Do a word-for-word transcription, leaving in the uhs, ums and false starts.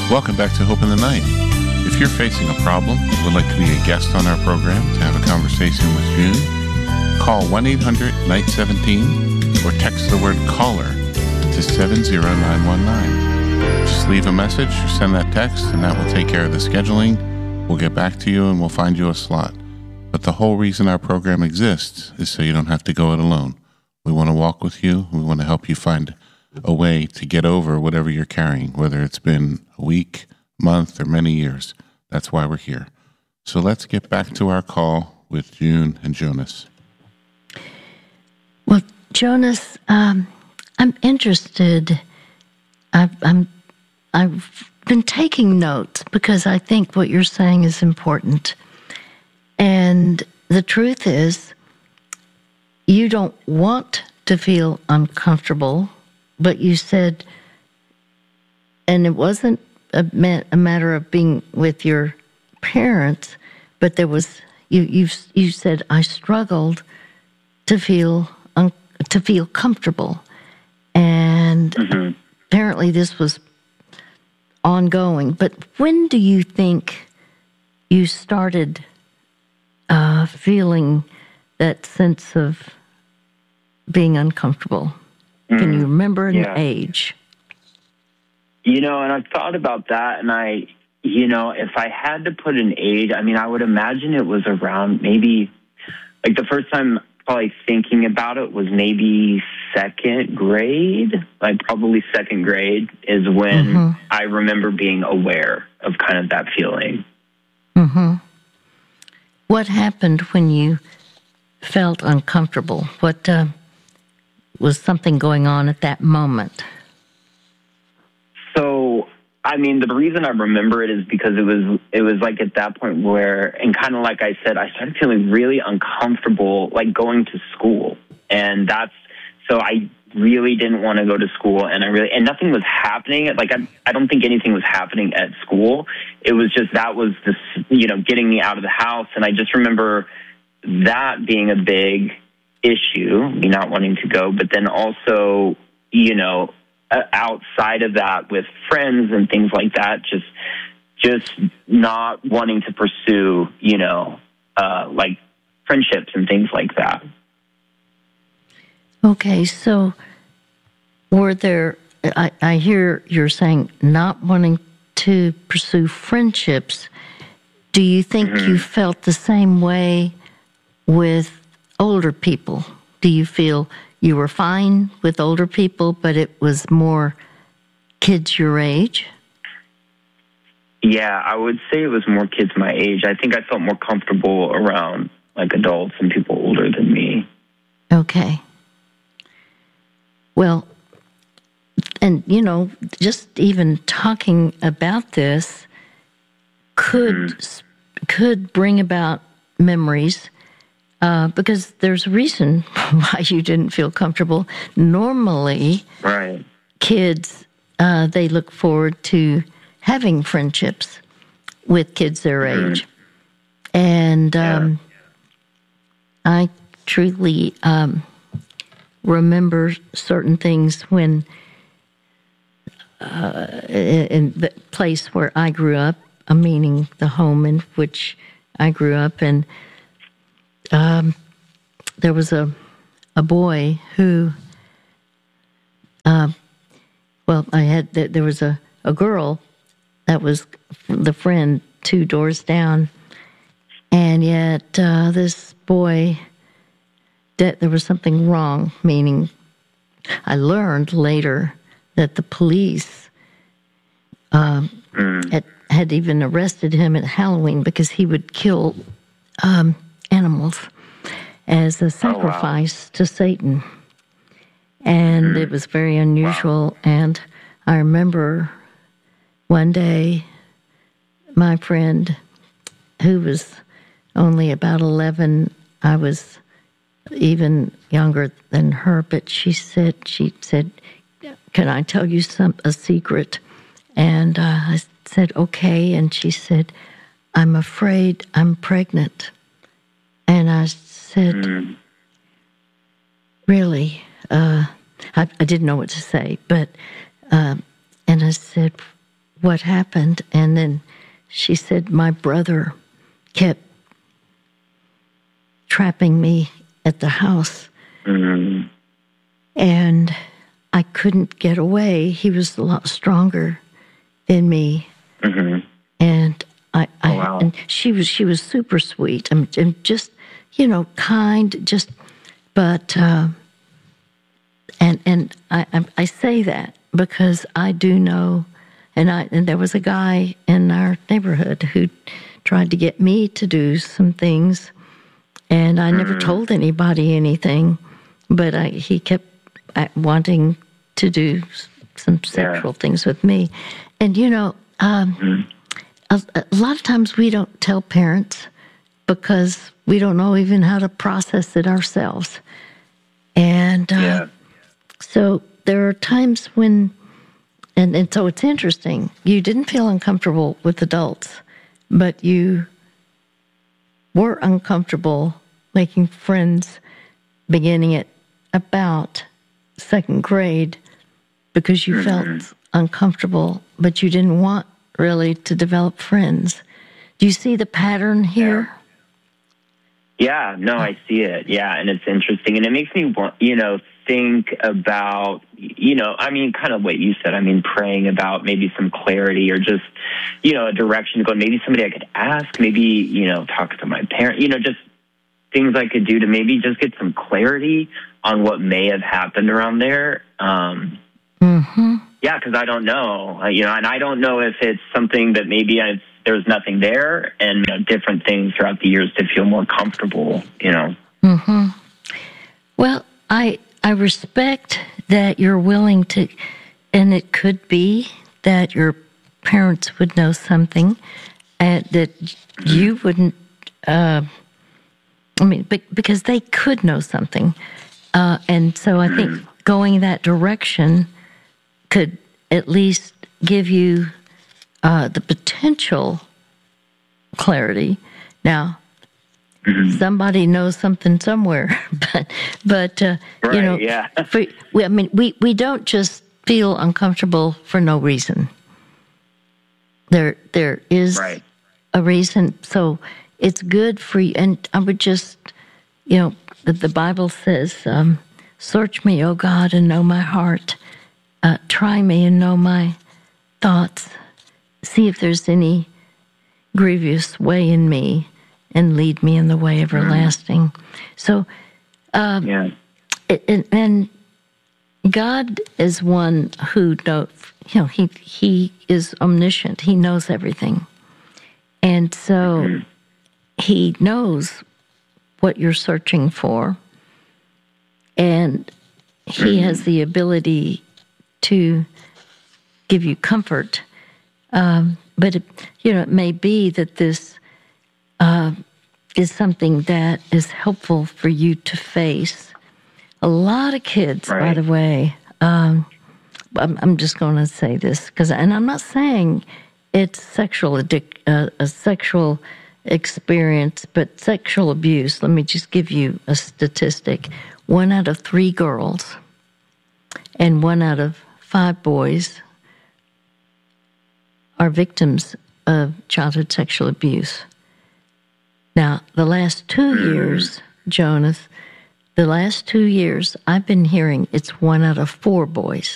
Welcome back to Hope in the Night. If you're facing a problem and would like to be a guest on our program to have a conversation with June, call one eight hundred night seventeen or text the word CALLER to seven zero nine one nine. Just leave a message or send that text and that will take care of the scheduling. We'll get back to you and we'll find you a slot. But the whole reason our program exists is so you don't have to go it alone. We want to walk with you. We want to help you find a way to get over whatever you're carrying, whether it's been a week, month, or many years. That's why we're here. So let's get back to our call with June and Jonas. Well, Jonas, um, I'm interested. I've, I'm, I've been taking notes because I think what you're saying is important. And the truth is, you don't want to feel uncomfortable, but you said, and it wasn't a, ma- a matter of being with your parents, but there was, you you you said, I struggled to feel un- to feel comfortable. And mm-hmm. apparently this was ongoing. But when do you think you started uh, feeling that sense of being uncomfortable? Mm. Can you remember an yeah. age? You know, and I've thought about that, and I, you know, if I had to put an age, I mean, I would imagine it was around maybe, like the first time probably thinking about it was maybe second grade, like probably second grade is when mm-hmm. I remember being aware of kind of that feeling. Mm-hmm. What happened when you felt uncomfortable? What uh, was something going on at that moment? So, I mean, the reason I remember it is because it was it was like at that point where, and kind of like I said, I started feeling really uncomfortable, like going to school, and that's so I really didn't want to go to school, and I really and nothing was happening. Like I, I don't think anything was happening at school. It was just that was this, you know, getting me out of the house, and I just remember that being a big issue, me not wanting to go, but then also, you know, outside of that with friends and things like that, just just not wanting to pursue, you know, uh, like friendships and things like that. Okay, so were there, I, I hear you're saying not wanting to pursue friendships. Do you think mm-hmm. you felt the same way with older people? Do you feel you were fine with older people, but it was more kids your age? Yeah, I would say it was more kids my age. I think I felt more comfortable around like adults and people older than me. Okay. Well, and you know, just even talking about this could mm-hmm. could bring about memories. Uh, because there's a reason why you didn't feel comfortable. Normally, right. kids, uh, they look forward to having friendships with kids their mm-hmm. age. And um, yeah. I truly um, remember certain things when, uh, in the place where I grew up, uh, meaning the home in which I grew up, and Um, there was a a boy who, uh, well, I had there was a, a girl that was the friend two doors down, and yet uh, this boy, that there was something wrong. Meaning, I learned later that the police um, mm. had, had even arrested him at Halloween because he would kill Um, animals as a sacrifice oh, wow. to Satan. And mm-hmm. it was very unusual. Wow. And I remember one day my friend, who was only about eleven, I was even younger than her, but she said, she said, can I tell you some a secret? And uh, I said, okay. And she said, I'm afraid I'm pregnant. And I said, mm. really? Uh, I, I didn't know what to say, but, uh, and I said, what happened. And then she said my brother kept trapping me at the house. Mm-hmm. And I couldn't get away. He was a lot stronger than me. Mm-hmm. And I, I oh, wow. and she was she was super sweet and, and just, you know, kind, just but uh, and and I, I I say that because I do know, and I and there was a guy in our neighborhood who tried to get me to do some things, and I never Mm-hmm. told anybody anything, but I, he kept wanting to do some sexual Yeah. things with me, and you know. Um, Mm-hmm. A, a lot of times we don't tell parents because we don't know even how to process it ourselves. And uh, Yeah. so there are times when, and, and so it's interesting, you didn't feel uncomfortable with adults, but you were uncomfortable making friends beginning at about second grade because you Mm-hmm. felt uncomfortable, but you didn't want really to develop friends. Do you see the pattern here? Yeah, no, I see it. Yeah, and it's interesting. And it makes me want, you know, think about, you know, I mean, kind of what you said. I mean, praying about maybe some clarity or just, you know, a direction to go. Maybe somebody I could ask, maybe, you know, talk to my parent, you know, just things I could do to maybe just get some clarity on what may have happened around there. Um, Mm-hmm. Yeah, because I don't know, uh, you know, and I don't know if it's something that maybe I, there's nothing there, and you know, different things throughout the years to feel more comfortable, you know. Mm-hmm. Well, I I respect that you're willing to, and it could be that your parents would know something, and that you wouldn't. Uh, I mean, because they could know something, uh, and so I think going that direction could at least give you uh, the potential clarity. Now, mm-hmm. somebody knows something somewhere, but but uh, right, you know, yeah. for, we, I mean, we, we don't just feel uncomfortable for no reason. There there is right. a reason, so it's good for you. And I would just, you know, the, the Bible says, um, "Search me, O God, and know my heart." Uh, try me and know my thoughts. See if there's any grievous way in me, and lead me in the way everlasting. Mm. So, um, yeah, it, it, and God is one who knows. You know, he he is omniscient. He knows everything, and so mm-hmm. he knows what you're searching for, and he mm-hmm. has the ability to give you comfort, um, but it, you know, it may be that this uh, is something that is helpful for you to face. A lot of kids, right. by the way, um, I'm, I'm just going to say this because, and I'm not saying it's sexual addic- uh, a sexual experience, but sexual abuse. Let me just give you a statistic: one out of three girls, and one out of five boys are victims of childhood sexual abuse. Now, the last two years, Jonas, the last two years, I've been hearing it's one out of four boys.